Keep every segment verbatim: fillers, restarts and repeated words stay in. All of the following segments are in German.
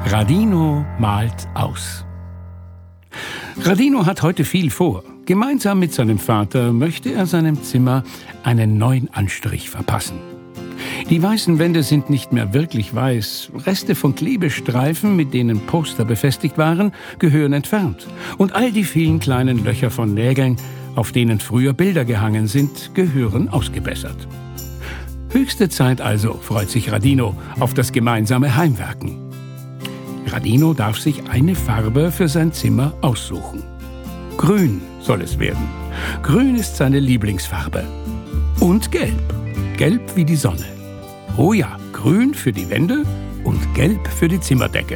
Radino malt aus. Radino hat heute viel vor. Gemeinsam mit seinem Vater möchte er seinem Zimmer einen neuen Anstrich verpassen. Die weißen Wände sind nicht mehr wirklich weiß. Reste von Klebestreifen, mit denen Poster befestigt waren, gehören entfernt. Und all die vielen kleinen Löcher von Nägeln, auf denen früher Bilder gehangen sind, gehören ausgebessert. Höchste Zeit also, freut sich Radino, auf das gemeinsame Heimwerken. Radino darf sich eine Farbe für sein Zimmer aussuchen. Grün soll es werden. Grün ist seine Lieblingsfarbe. Und gelb. Gelb wie die Sonne. Oh ja, grün für die Wände und gelb für die Zimmerdecke.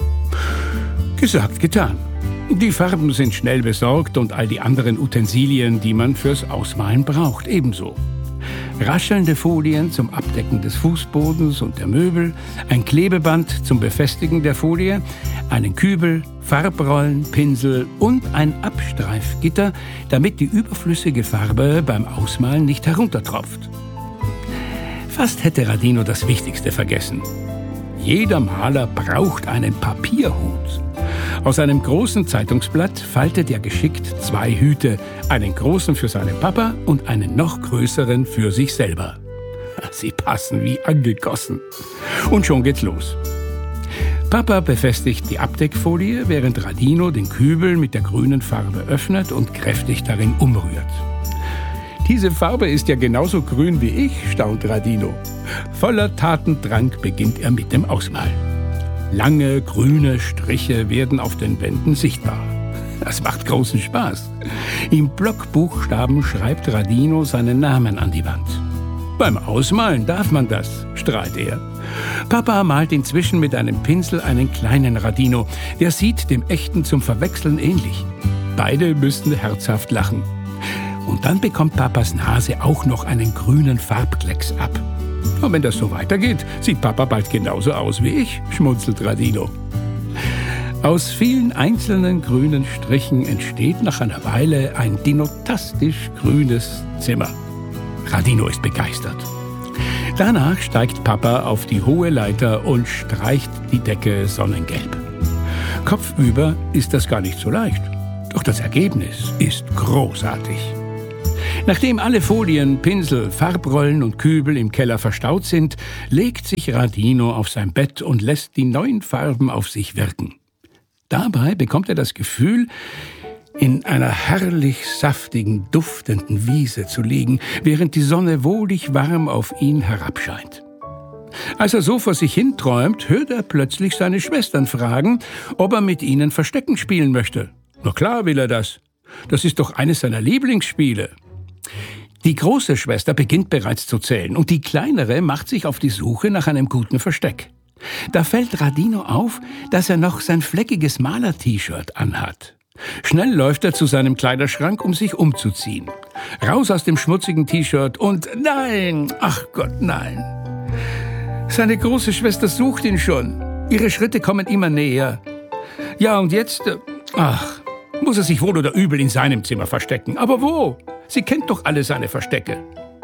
Gesagt, getan. Die Farben sind schnell besorgt und all die anderen Utensilien, die man fürs Ausmalen braucht, ebenso. Raschelnde Folien zum Abdecken des Fußbodens und der Möbel, ein Klebeband zum Befestigen der Folie, einen Kübel, Farbrollen, Pinsel und ein Abstreifgitter, damit die überflüssige Farbe beim Ausmalen nicht heruntertropft. Fast hätte Radino das Wichtigste vergessen. Jeder Maler braucht einen Papierhut. Aus einem großen Zeitungsblatt faltet er geschickt zwei Hüte, einen großen für seinen Papa und einen noch größeren für sich selber. Sie passen wie angegossen. Und schon geht's los. Papa befestigt die Abdeckfolie, während Radino den Kübel mit der grünen Farbe öffnet und kräftig darin umrührt. Diese Farbe ist ja genauso grün wie ich, staunt Radino. Voller Tatendrang beginnt er mit dem Ausmalen. Lange, grüne Striche werden auf den Wänden sichtbar. Das macht großen Spaß. Im Blockbuchstaben schreibt Radino seinen Namen an die Wand. Beim Ausmalen darf man das, strahlt er. Papa malt inzwischen mit einem Pinsel einen kleinen Radino. Der sieht dem echten zum Verwechseln ähnlich. Beide müssten herzhaft lachen. Und dann bekommt Papas Nase auch noch einen grünen Farbklecks ab. Und wenn das so weitergeht, sieht Papa bald genauso aus wie ich, schmunzelt Radino. Aus vielen einzelnen grünen Strichen entsteht nach einer Weile ein dinotastisch grünes Zimmer. Radino ist begeistert. Danach steigt Papa auf die hohe Leiter und streicht die Decke sonnengelb. Kopfüber ist das gar nicht so leicht, doch das Ergebnis ist großartig. Nachdem alle Folien, Pinsel, Farbrollen und Kübel im Keller verstaut sind, legt sich Radino auf sein Bett und lässt die neuen Farben auf sich wirken. Dabei bekommt er das Gefühl, in einer herrlich saftigen, duftenden Wiese zu liegen, während die Sonne wohlig warm auf ihn herabscheint. Als er so vor sich hin träumt, hört er plötzlich seine Schwestern fragen, ob er mit ihnen Verstecken spielen möchte. Na klar will er das. Das ist doch eines seiner Lieblingsspiele. Die große Schwester beginnt bereits zu zählen und die kleinere macht sich auf die Suche nach einem guten Versteck. Da fällt Radino auf, dass er noch sein fleckiges Maler-T-Shirt anhat. Schnell läuft er zu seinem Kleiderschrank, um sich umzuziehen. Raus aus dem schmutzigen T-Shirt und nein, ach Gott, nein. Seine große Schwester sucht ihn schon. Ihre Schritte kommen immer näher. Ja, und jetzt, ach, muss er sich wohl oder übel in seinem Zimmer verstecken. Aber wo? Sie kennt doch alle seine Verstecke.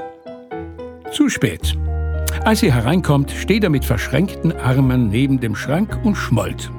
Zu spät. Als sie hereinkommt, steht er mit verschränkten Armen neben dem Schrank und schmollt.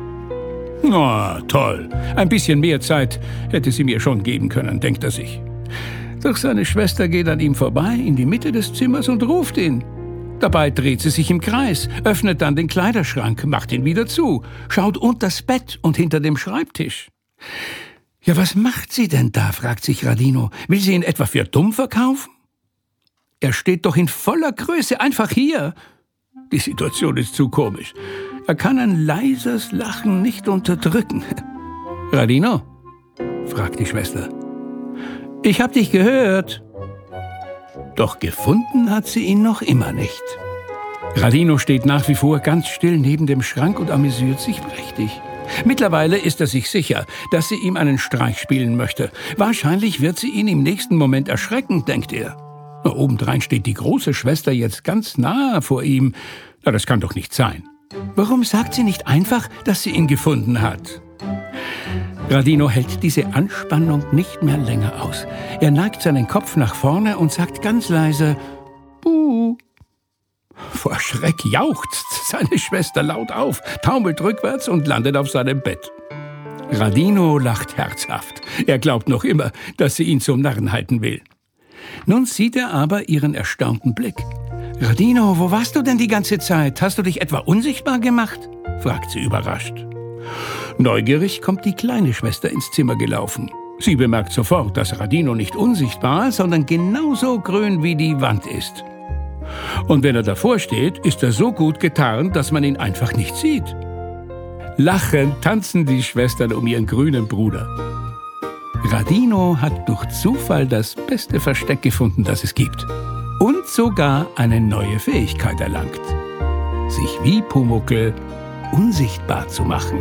Na, oh, toll. Ein bisschen mehr Zeit hätte sie mir schon geben können, denkt er sich. Doch seine Schwester geht an ihm vorbei in die Mitte des Zimmers und ruft ihn. Dabei dreht sie sich im Kreis, öffnet dann den Kleiderschrank, macht ihn wieder zu, schaut unters Bett und hinter dem Schreibtisch. Ja, was macht sie denn da, fragt sich Radino. Will sie ihn etwa für dumm verkaufen? Er steht doch in voller Größe einfach hier. Die Situation ist zu komisch. Er kann ein leises Lachen nicht unterdrücken. Radino? Fragt die Schwester. Ich hab dich gehört. Doch gefunden hat sie ihn noch immer nicht. Radino steht nach wie vor ganz still neben dem Schrank und amüsiert sich prächtig. Mittlerweile ist er sich sicher, dass sie ihm einen Streich spielen möchte. Wahrscheinlich wird sie ihn im nächsten Moment erschrecken, denkt er. Obendrein steht die große Schwester jetzt ganz nahe vor ihm. Na, das kann doch nicht sein. Warum sagt sie nicht einfach, dass sie ihn gefunden hat? Radino hält diese Anspannung nicht mehr länger aus. Er neigt seinen Kopf nach vorne und sagt ganz leise, Buh. Vor Schreck jauchzt seine Schwester laut auf, taumelt rückwärts und landet auf seinem Bett. Radino lacht herzhaft. Er glaubt noch immer, dass sie ihn zum Narren halten will. Nun sieht er aber ihren erstaunten Blick. »Radino, wo warst du denn die ganze Zeit? Hast du dich etwa unsichtbar gemacht?« fragt sie überrascht. Neugierig kommt die kleine Schwester ins Zimmer gelaufen. Sie bemerkt sofort, dass Radino nicht unsichtbar, sondern genauso grün wie die Wand ist. Und wenn er davor steht, ist er so gut getarnt, dass man ihn einfach nicht sieht. Lachend tanzen die Schwestern um ihren grünen Bruder. Radino hat durch Zufall das beste Versteck gefunden, das es gibt. Und sogar eine neue Fähigkeit erlangt. Sich wie Pumuckl unsichtbar zu machen.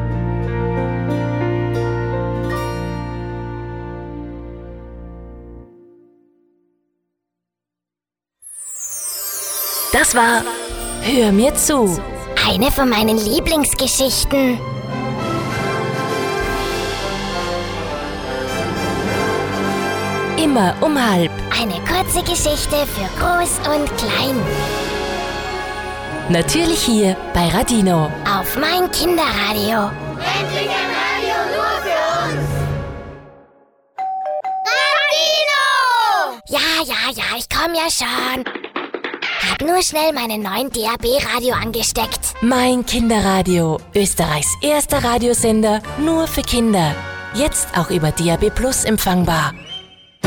Das war Hör mir zu. Eine von meinen Lieblingsgeschichten. Immer um halb. Eine kurze Geschichte für Groß und Klein. Natürlich hier bei Radino. Auf mein Kinderradio. Endlich ein Radio nur für uns. Radio! Ja, ja, ja, ich komm ja schon. Hab nur schnell meinen neuen D A B-Radio angesteckt. Mein Kinderradio. Österreichs erster Radiosender nur für Kinder. Jetzt auch über D A B Plus empfangbar.